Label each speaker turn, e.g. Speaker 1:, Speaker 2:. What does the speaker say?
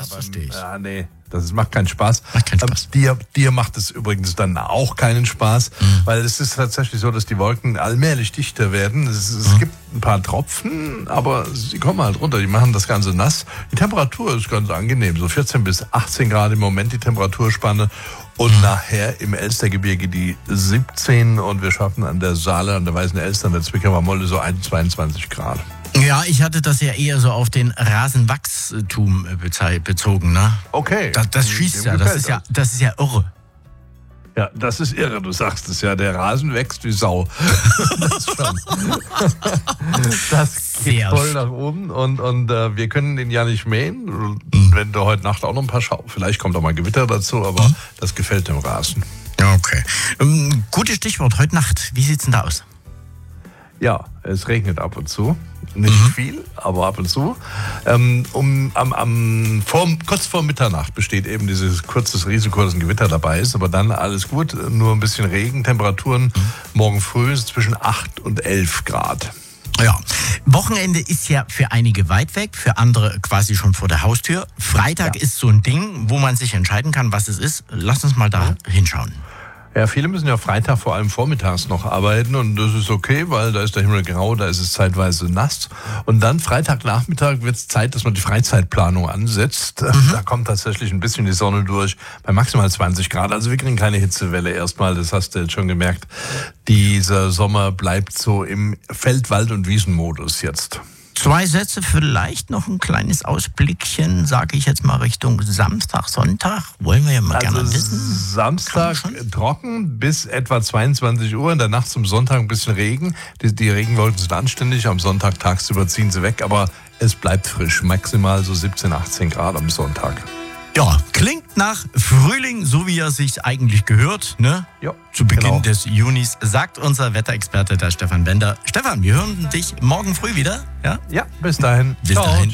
Speaker 1: das verstehe ich.
Speaker 2: Ja, nee, das macht keinen Spaß.
Speaker 1: Macht keinen Spaß.
Speaker 2: Dir macht es übrigens dann auch keinen Spaß, weil es ist tatsächlich so, dass die Wolken allmählich dichter werden. Es gibt ein paar Tropfen, aber sie kommen halt runter, die machen das Ganze nass. Die Temperatur ist ganz angenehm, so 14 bis 18 Grad im Moment die Temperaturspanne. Und nachher im Elstergebirge die 17 und wir schaffen an der Saale, an der Weißen Elster, an der Zwickauer Molle so 22 Grad.
Speaker 1: Ja, ich hatte das ja eher so auf den Rasenwachstum bezogen, ne?
Speaker 2: Okay.
Speaker 1: Das schießt ja, das ist ja irre.
Speaker 2: Ja, das ist irre, du sagst es ja, der Rasen wächst wie Sau. Das schon. Das geht
Speaker 1: Sehr
Speaker 2: voll nach oben und wir können den ja nicht mähen. Wenn du heute Nacht auch noch ein paar vielleicht kommt auch mal Gewitter dazu, aber das gefällt dem Rasen.
Speaker 1: Okay. Gutes Stichwort, heute Nacht. Wie sieht's denn da aus?
Speaker 2: Ja, es regnet ab und zu. Nicht viel, aber ab und zu. Kurz vor Mitternacht besteht eben dieses kurzes Risiko, dass ein Gewitter dabei ist. Aber dann alles gut, nur ein bisschen Regen. Temperaturen morgen früh ist zwischen 8 und 11 Grad.
Speaker 1: Ja, Wochenende ist ja für einige weit weg, für andere quasi schon vor der Haustür. Freitag ist so ein Ding, wo man sich entscheiden kann, was es ist. Lass uns mal da hinschauen.
Speaker 2: Ja, viele müssen ja Freitag vor allem vormittags noch arbeiten und das ist okay, weil da ist der Himmel grau, da ist es zeitweise nass. Und dann Freitagnachmittag wird es Zeit, dass man die Freizeitplanung ansetzt. Da kommt tatsächlich ein bisschen die Sonne durch, bei maximal 20 Grad. Also wir kriegen keine Hitzewelle erstmal, das hast du jetzt schon gemerkt. Dieser Sommer bleibt so im Feld-, Wald- und Wiesenmodus jetzt.
Speaker 1: 2 Sätze, vielleicht noch ein kleines Ausblickchen, sage ich jetzt mal Richtung Samstag, Sonntag. Wollen wir ja mal gerne wissen.
Speaker 2: Samstag trocken bis etwa 22 Uhr, in der Nacht zum Sonntag ein bisschen Regen. Die Regenwolken sind anständig, am Sonntag tagsüber ziehen sie weg, aber es bleibt frisch, maximal so 17, 18 Grad am Sonntag.
Speaker 1: Ja, klingt nach Frühling, so wie er sich eigentlich gehört, ne?
Speaker 2: Ja,
Speaker 1: zu Beginn
Speaker 2: genau.
Speaker 1: des Junis, sagt unser Wetterexperte, der Stefan Bender. Stefan, wir hören dich morgen früh wieder, ja?
Speaker 2: Ja, bis dahin.
Speaker 1: Bis dahin.